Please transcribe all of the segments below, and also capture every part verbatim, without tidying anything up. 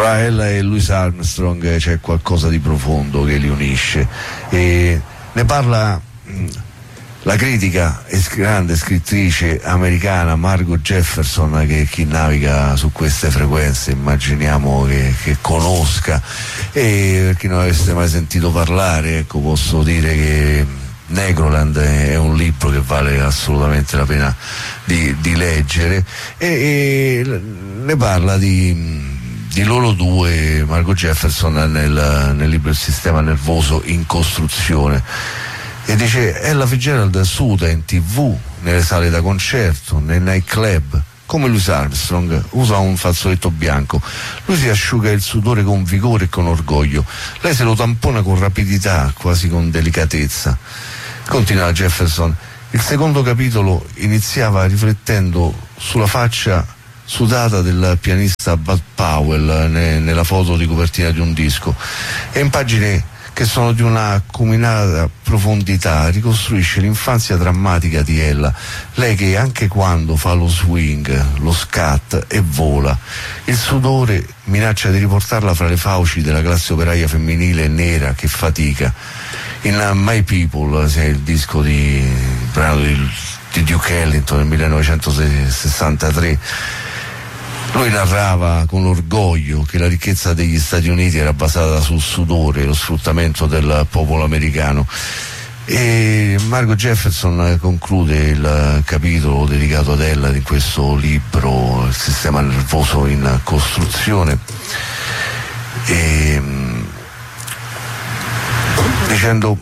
fra ella e Louis Armstrong c'è qualcosa di profondo che li unisce, e ne parla mh, la critica e grande scrittrice americana Margot Jefferson, che chi naviga su queste frequenze immaginiamo che, che conosca, e per chi non avesse mai sentito parlare, ecco, posso dire che Negroland è un libro che vale assolutamente la pena di, di leggere, e, e ne parla di di loro due, Margot Jefferson nel, nel libro Il sistema nervoso in costruzione, e dice: Ella Fitzgerald suda in tv, nelle sale da concerto, nei nightclub, come Louis Armstrong, usa un fazzoletto bianco. Lui si asciuga il sudore con vigore e con orgoglio, lei se lo tampona con rapidità, quasi con delicatezza. Continua Jefferson: il secondo capitolo iniziava riflettendo sulla faccia sudata del pianista Bud Powell ne, nella foto di copertina di un disco, e in pagine che sono di una acuminata profondità ricostruisce l'infanzia drammatica di Ella, lei che anche quando fa lo swing, lo scat e vola, il sudore minaccia di riportarla fra le fauci della classe operaia femminile nera che fatica. In My People, se è il disco di, il brano di, di Duke Ellington del millenovecentosessantatré, lui narrava con orgoglio che la ricchezza degli Stati Uniti era basata sul sudore e lo sfruttamento del popolo americano, e Margot Jefferson conclude il capitolo dedicato ad ella di questo libro Il sistema nervoso in costruzione, e, dicendo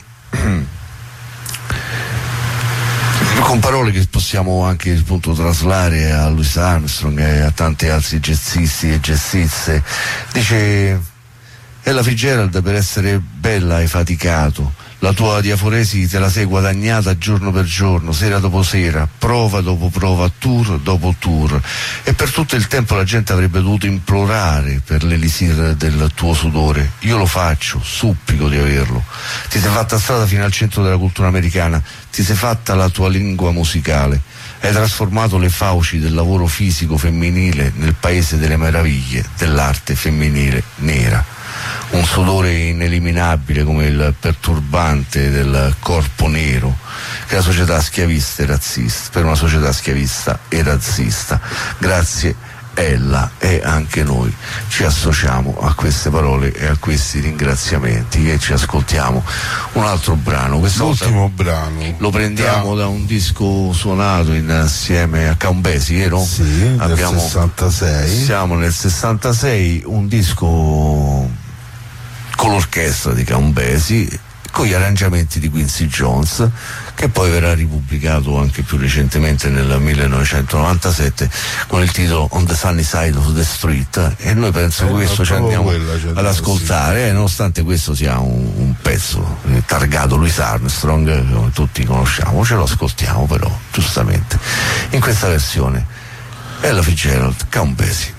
con parole che possiamo anche appunto traslare a Louis Armstrong e a tanti altri jazzisti e jazziste, dice: Ella Fitzgerald, per essere bella hai faticato, la tua diaforesi te la sei guadagnata giorno per giorno, sera dopo sera, prova dopo prova, tour dopo tour, e per tutto il tempo la gente avrebbe dovuto implorare per l'elisir del tuo sudore. Io lo faccio, supplico di averlo. Ti sei fatta strada fino al centro della cultura americana, ti sei fatta la tua lingua musicale, hai trasformato le fauci del lavoro fisico femminile nel paese delle meraviglie dell'arte femminile nera. Un sudore ineliminabile come il perturbante del corpo nero che la società schiavista e razzista, per una società schiavista e razzista. Grazie Ella, e anche noi ci associamo a queste parole e a questi ringraziamenti, e ci ascoltiamo un altro brano. L'ultimo brano lo prendiamo da un disco suonato insieme a Count Basie, vero? Sì, abbiamo, nel sessantasei. Siamo nel sessantasei, un disco con l'orchestra di Count Basie, con gli arrangiamenti di Quincy Jones, che poi verrà ripubblicato anche più recentemente nel millenovecentonovantasette con il titolo On the Sunny Side of the Street, e noi penso che eh, questo ci andiamo quella, ad ascoltare, sì. eh, nonostante questo sia un, un pezzo eh, targato Louis Armstrong, come tutti conosciamo, ce lo ascoltiamo però giustamente in questa versione. Ella Fitzgerald, Count Basie.